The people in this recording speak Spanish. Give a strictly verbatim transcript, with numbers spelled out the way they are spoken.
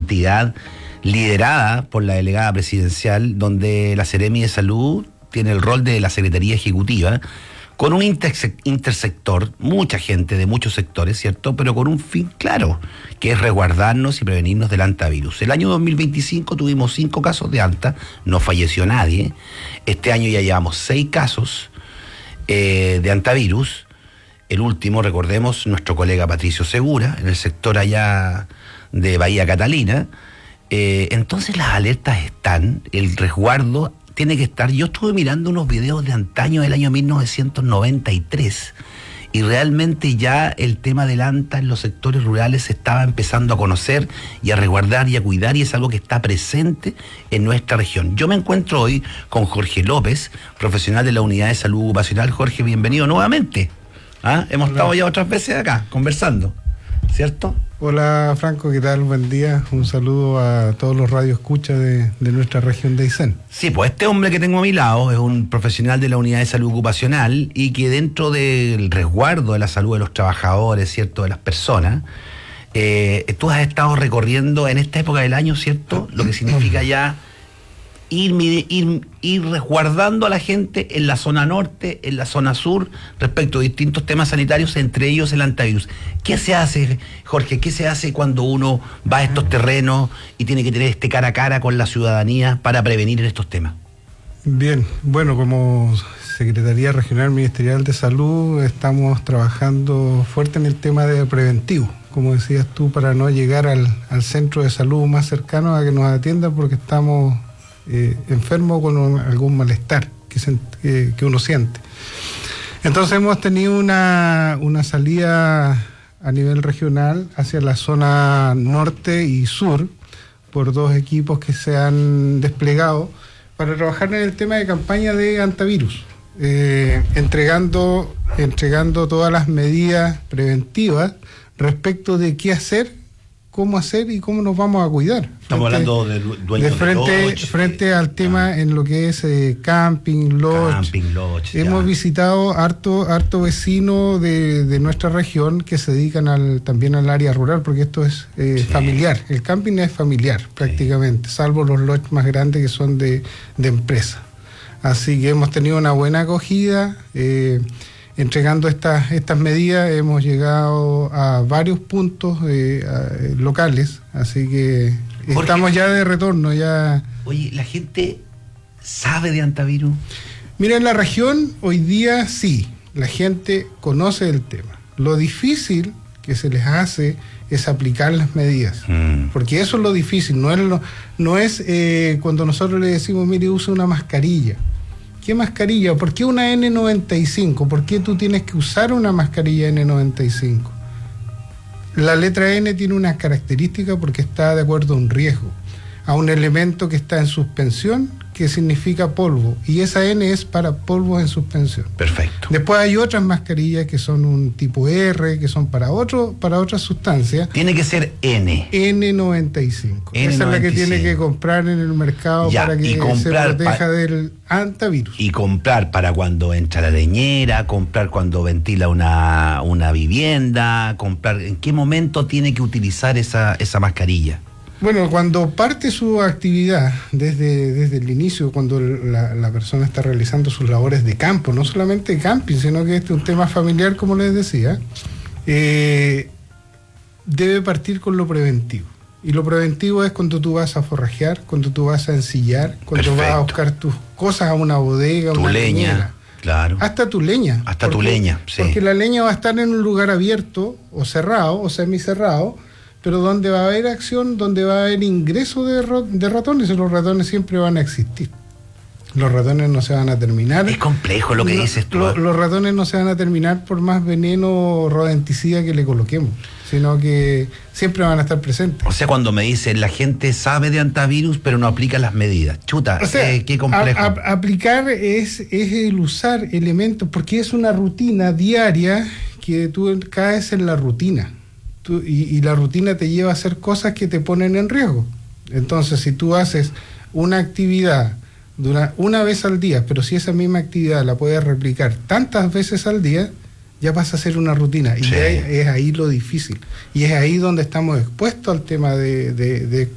entidad liderada por la delegada presidencial, donde la Seremi de Salud tiene el rol de la Secretaría Ejecutiva, con un interse- intersector, mucha gente de muchos sectores, ¿cierto? Pero con un fin claro, que es resguardarnos y prevenirnos del hantavirus. El año dos mil veinticinco tuvimos cinco casos de hanta, no falleció nadie. Este año ya llevamos seis casos eh, de hantavirus. El último, recordemos, nuestro colega Patricio Segura, en el sector allá de Bahía Catalina. Eh, entonces las alertas están, el resguardo tiene que estar. Yo estuve mirando unos videos de antaño del año mil novecientos noventa y tres y realmente ya el tema del anta en los sectores rurales se estaba empezando a conocer y a resguardar y a cuidar, y es algo que está presente en nuestra región. Yo me encuentro hoy con Jorge López, profesional de la Unidad de Salud Ocupacional. Jorge, bienvenido nuevamente. ¿Ah? Hemos Hola. estado ya otras veces acá conversando, ¿cierto? Hola Franco, ¿qué tal? Buen día. Un saludo a todos los radioescuchas de, de nuestra región de Aysén. Sí, pues este hombre que tengo a mi lado es un profesional de la Unidad de Salud Ocupacional y que dentro del resguardo de la salud de los trabajadores, ¿cierto?, de las personas, eh, tú has estado recorriendo en esta época del año, ¿cierto?, lo que significa ya ir, ir, ir resguardando a la gente en la zona norte, en la zona sur, respecto a distintos temas sanitarios, entre ellos el hantavirus. ¿Qué se hace, Jorge? ¿Qué se hace cuando uno va a estos terrenos y tiene que tener este cara a cara con la ciudadanía para prevenir en estos temas? Bien, bueno, como Secretaría Regional Ministerial de Salud estamos trabajando fuerte en el tema de preventivo, como decías tú, para no llegar al, al centro de salud más cercano a que nos atiendan porque estamos Eh, enfermo con un, algún malestar que, se, que, que uno siente. Entonces hemos tenido una, una salida a nivel regional hacia la zona norte y sur por dos equipos que se han desplegado para trabajar en el tema de campaña de hantavirus, eh, entregando, entregando todas las medidas preventivas respecto de qué hacer, cómo hacer y cómo nos vamos a cuidar. Estamos frente, hablando de dueños de frente, de lodge, frente eh, al tema ah, en lo que es eh, camping, lodge. Camping, lodge. Hemos ya. visitado harto, harto vecino de, de nuestra región que se dedican al, también al área rural, porque esto es eh, sí. familiar. El camping es familiar prácticamente, sí. salvo los lodges más grandes que son de, de empresa. Así que hemos tenido una buena acogida. Eh, Entregando estas estas medidas hemos llegado a varios puntos eh, a, locales, así que Jorge, estamos ya de retorno. Ya. Oye, ¿la gente sabe de hantavirus? Mira, en la región hoy día sí, la gente conoce el tema. Lo difícil que se les hace es aplicar las medidas, mm. porque eso es lo difícil, no es, lo, no es eh, cuando nosotros le decimos, mire, use una mascarilla. ¿Qué mascarilla? ¿Por qué una ene noventa y cinco? ¿Por qué tú tienes que usar una mascarilla ene noventa y cinco? La letra N tiene una característica porque está de acuerdo a un riesgo, a un elemento que está en suspensión, que significa polvo, y esa N es para polvos en suspensión. Perfecto. Después hay otras mascarillas que son un tipo R, que son para otro, para otras sustancias. Tiene que ser N. ene noventa y cinco. ene noventa y cinco. Esa es la que tiene que comprar en el mercado ya, para que se proteja pa- del hantavirus. Y comprar para cuando entra la leñera, comprar cuando ventila una, una vivienda, comprar. ¿En qué momento tiene que utilizar esa, esa mascarilla? Bueno, cuando parte su actividad, desde, desde el inicio, cuando la, la persona está realizando sus labores de campo, no solamente camping, sino que este es un tema familiar, como les decía, eh, debe partir con lo preventivo. Y lo preventivo es cuando tú vas a forrajear, cuando tú vas a ensillar, cuando Perfecto. vas a buscar tus cosas a una bodega, tu una leña, leñera. Claro. Hasta tu leña. Hasta porque, tu leña, sí. Porque la leña va a estar en un lugar abierto o cerrado o semicerrado, pero donde va a haber acción, donde va a haber ingreso de, de ratones, y los ratones siempre van a existir. Los ratones no se van a terminar. Es complejo lo que lo, dices tú. Lo, los ratones no se van a terminar por más veneno rodenticida que le coloquemos, sino que siempre van a estar presentes. O sea, cuando me dicen la gente sabe de hantavirus, pero no aplica las medidas. Chuta, o sea, eh, qué complejo. A, a, aplicar es, es el usar elementos, porque es una rutina diaria que tú caes en la rutina. Tú, y, y la rutina te lleva a hacer cosas que te ponen en riesgo. Entonces, si tú haces una actividad dura una vez al día, pero si esa misma actividad la puedes replicar tantas veces al día, ya pasa a ser una rutina. Y sí. es, es ahí lo difícil. Y es ahí donde estamos expuestos al tema de, de, de,